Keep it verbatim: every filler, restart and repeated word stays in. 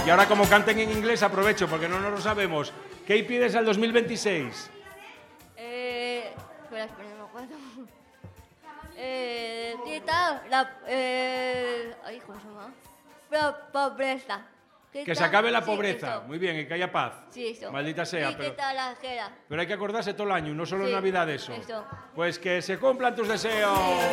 Y ahora como canten en inglés aprovecho porque no nos lo sabemos. ¿Qué pides al dos mil veintiséis? Eh, espera, espera, no me acuerdo. Eh, quita la, eh, ay, ¿cómo se llama? La pobreza. Que Quita- se acabe la sí, pobreza. eso. Muy bien, y que haya paz. Sí, eso. Maldita sea, Y pero, quita la guerra. pero hay que acordarse todo el año, no solo en Sí, Navidad de eso. eso. Pues que se cumplan tus deseos.